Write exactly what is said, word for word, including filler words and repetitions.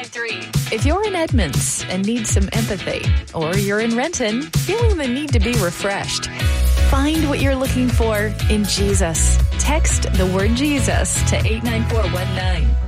three. If you're in Edmonds and need some empathy, or you're in Renton feeling the need to be refreshed, find what you're looking for in Jesus. Text the word Jesus to eight nine four one nine.